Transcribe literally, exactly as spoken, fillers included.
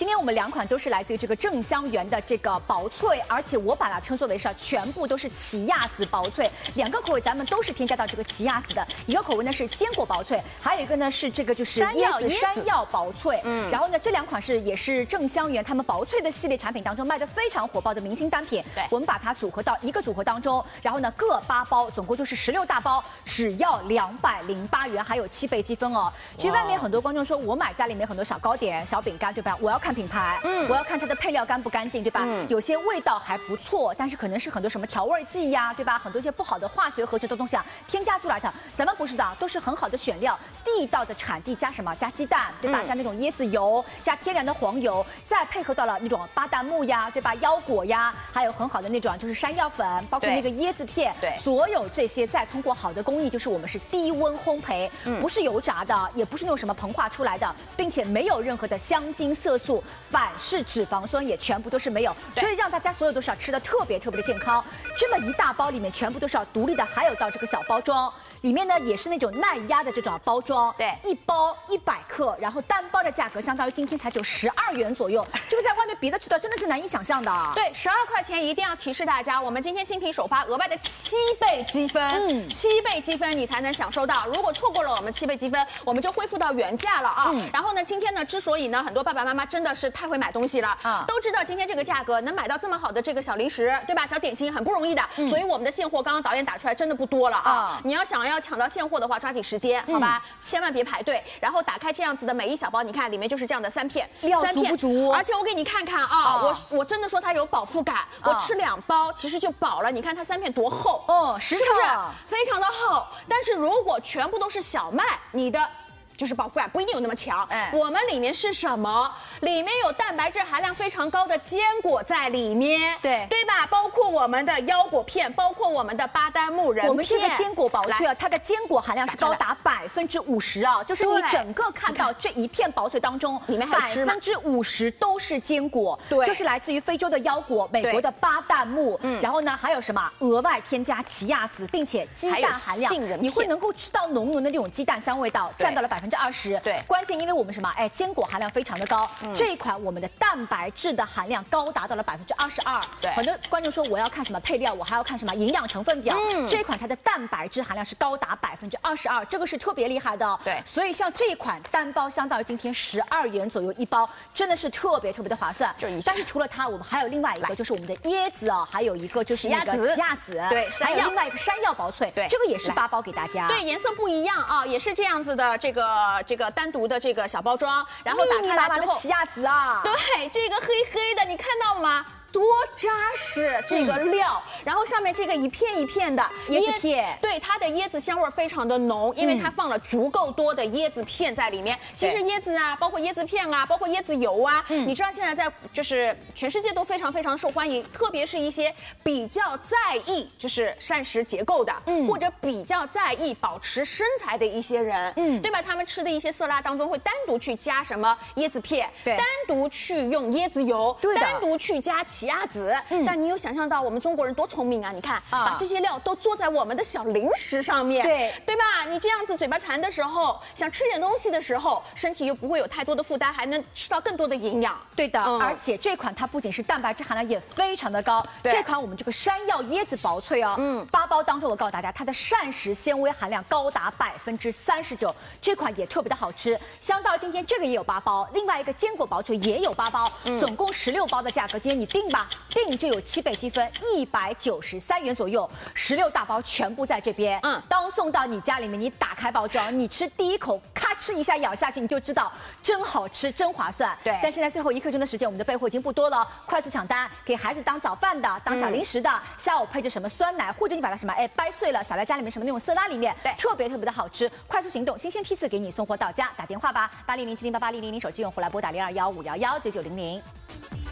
今天我们两款都是来自于这个正香园的这个薄脆，而且我把它称作为是全部都是奇亚籽薄脆，两个口味咱们都是添加到这个奇亚籽的，一个口味呢是坚果薄脆，还有一个呢是这个就是椰子山药薄脆。嗯，然后呢这两款是也是正香园他们薄脆的系列产品当中卖的非常火爆的明星单品。对，我们把它组合到一个组合当中，然后呢各八包，总共就是十六大包，只要两百零八元，还有七倍积分哦。其实外面很多观众说我买家里面很多小糕点、小饼干，对吧？我要看品牌，嗯，我要看它的配料干不干净，对吧？嗯，有些味道还不错，但是可能是很多什么调味剂呀，对吧？很多一些不好的化学合成的东西啊添加出来的。咱们不是的，都是很好的选料，地道的产地，加什么？加鸡蛋，对吧？嗯、加那种椰子油，加天然的黄油，再配合到了那种巴旦木呀，对吧？腰果呀，还有很好的那种就是山药粉，包括那个椰子片，对，所有这些再通过好的工艺，就是我们是低温烘焙，嗯，不是油炸的，也不是那种什么膨化出来的，并且没有任何的香精色素，反式脂肪酸也全部都是没有，所以让大家所有都是要吃的特别特别的健康。这么一大包里面全部都是要独立的，还有到这个小包装。里面呢也是那种耐压的这种包装，对，一包一百克，然后单包的价格相当于今天才只有十二元左右，这个在外面别的渠道真的是难以想象的。 对，十二块钱一定要提示大家，我们今天新品首发额外的七倍积分，嗯，七倍积分你才能享受到。如果错过了我们七倍积分，我们就恢复到原价了啊。嗯、然后呢，今天呢，之所以呢，很多爸爸妈妈真的是太会买东西了，啊，都知道今天这个价格能买到这么好的这个小零食，对吧？小点心很不容易的，嗯、所以我们的现货刚刚导演打出来真的不多了啊。啊你要想要抢到现货的话，抓紧时间，好吧，嗯、千万别排队。然后打开这样子的每一小包，你看里面就是这样的三片， 料足不足？ 而且我给你看看啊，啊我我真的说它有饱腹感，啊、我吃两包其实就饱了。你看它三片多厚， 哦， 是不是非常的厚？但是如果全部都是小麦，你的就是饱腹感不一定有那么强。哎，我们里面是什么？里面有蛋白质含量非常高的坚果在里面，对对吧？包括我们的腰果片，包括我们的巴旦木仁片。 我们这个坚果薄脆啊，它的坚果含量是高达百分之五十啊，就是你整个看到这一片薄脆当中，里面百分之五十都是坚果，对，就是来自于非洲的腰果、美国的巴旦木，嗯，然后呢还有什么额外添加奇亚籽，并且鸡蛋含量，你会能够吃到浓浓的那种鸡蛋香味道，占到了百分之二十。对，关键因为我们什么？哎，坚果含量非常的高，嗯、这一款我们的蛋白质的含量高达到了百分之二十二。对，很多观众说我要看什么配料，我还要看什么营养成分表。嗯，这一款它的蛋白质含量是高达百分之二十二，这个是特别厉害的。对，所以像这一款单包相当于今天十二元左右一包，真的是特别特别的划算。但是除了它，我们还有另外一个就是我们的椰子啊，还有一个就是那个奇亚籽，对，还有另外一个山药薄脆，对，这个也是八包给大家。 对，颜色不一样啊，也是这样子的这个这个单独的这个小包装，然后打开来之后， 奇亚籽啊， 对，这个黑黑的，你看到吗？多扎实这个料，嗯、然后上面这个一片一片的椰子片， 对，它的椰子香味非常的浓，因为它放了足够多的椰子片在里面。嗯、其实椰子啊，包括椰子片啊，包括椰子油啊，嗯、你知道现在在就是全世界都非常非常受欢迎，特别是一些比较在意就是膳食结构的，嗯、或者比较在意保持身材的一些人，嗯，对吧？他们吃的一些色拉当中会单独去加什么椰子片，对，单独去用椰子油，对，单独去加奇亚籽，嗯、但你有想象到我们中国人多聪明啊？你看，啊、把这些料都做在我们的小零食上面，对对吧？你这样子嘴巴馋的时候，想吃点东西的时候，身体又不会有太多的负担，还能吃到更多的营养。 对的，嗯、而且这款它不仅是蛋白质含量也非常的高，这款我们这个山药椰子薄脆哦，嗯，八包当中我告诉大家，它的膳食纤维含量高达百分之三十九，这款也特别的好吃。相到今天这个也有八包，另外一个坚果薄脆也有八包，嗯、总共十六包的价格，今天你定吧。定就有七倍积分，一百九十三元左右，十六大包全部在这边。嗯，当送到你家里面，你打开包装，你吃第一口，咔哧一下咬下去，你就知道真好吃，真划算。对，但现在最后一刻钟的时间，我们的备货已经不多了，快速抢单，给孩子当早饭的，当小零食的，嗯、下午配着什么酸奶，或者你把它什么哎掰碎了撒在家里面什么那种色拉里面，对，特别特别的好吃。快速行动，新鲜批次给你送货到家，打电话吧，八零零七零八八零零零，手机用户来拨打零二幺五幺幺九九零零。